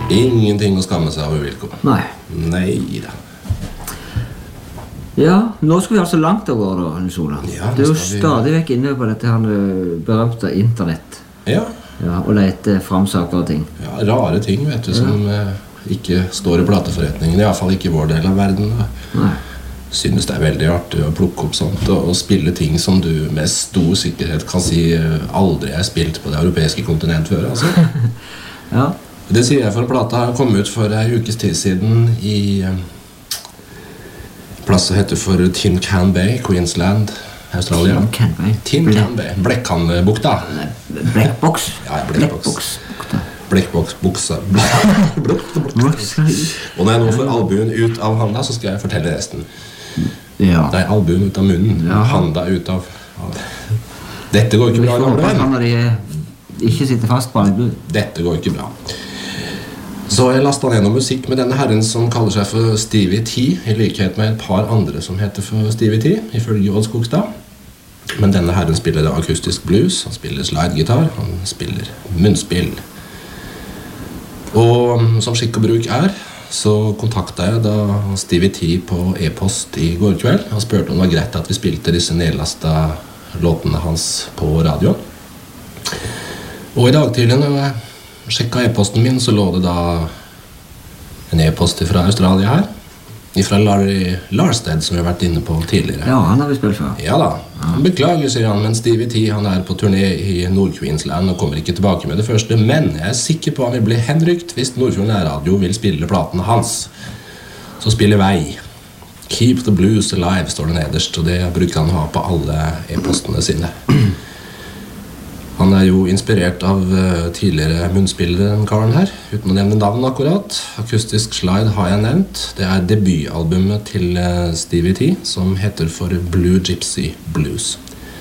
Ingenting å skamme seg over, Wilco. Nei. Nei da. Ja, nå skal vi altså langt av går da, Nils Ola. Ja, du er jo stadig vekk inne på dette her berømte internett. Ja. Ja, og lete frem saker og ting. Ja, rare ting, vet du, som ikke står i plateforretningen, i hvert fall ikke i vår del av verden. Nei. Synes det er veldig artig å plukke opp sånt og spille ting som du med stor sikkerhet kan si aldri er spilt på det europeiske kontinent før, altså. Ja. Det sier jeg for plata har kommet ut for en ukes tid siden i plass som heter for Tin Can Bay, Queensland, Australia. Tin Can Bay. Blekkhandbukta. Blekkboks. Ja, blekkboks. Blekkboksbuksa. Og når jeg nå får albuen ut av handa, så skal jeg fortelle resten. Ja. Nei, albuen ut av munnen. Ja. Handa ut av... Dette går ikke bra. Når de ikke sitter fast på albuen. Dette går ikke bra. Så jeg lastet ned noe musikk med denne herren som kaller seg for Stevie T, i likhet med et par andre som heter for Stevie T, ifølge Odd Skogstad. Men denne herren spiller akustisk blues, han spiller slidegitar, han spiller munnspill. Og som skikk og bruk så kontaktet jeg da Stevie T på e-post i går kveld og spurte om det var greit at vi spilte disse nedlastet låtene hans på radio. Og i dag tidlig når jeg sjekket e-posten min, så lå det da en e-post fra Australia her, fra Larry Larsted, som vi har vært inne på tidligere. Ja, han har vi spilt før. Ja da. Beklager, sier han, men Stevie T han på turné i Nord-Queensland og kommer ikke tilbake med det første, men jeg er sikker på han vil bli henrykt hvis Nordfjord Nærradio vil spille platene hans. Så spiller vei. Keep the blues alive, står det nederst, og det bruker han å ha på alle e-postene sine. Han jo inspirert av tidligere munnspilleren karen her, uten å nevne navn akkurat. Akustisk slide har jeg nevnt. Det debutalbumet til Stevie T, som heter for Blue Gypsy Blues.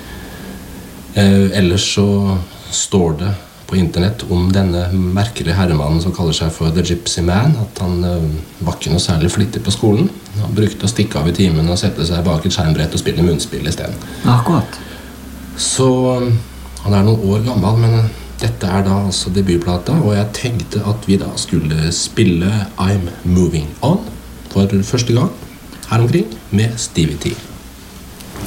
Ellers så står det på internett om denne merkelige herremannen som kaller seg for The Gypsy Man, at han var ikke noe særlig flittig på skolen. Han brukte å stikke av i timen og sette seg bak et skjermbrett og spille munnspill i stedet. Akkurat. Så... han noen år gammel, men dette da altså debutplata, og jeg tenkte at vi da skulle spille I'm Moving On for første gang her omkring med Stevie T.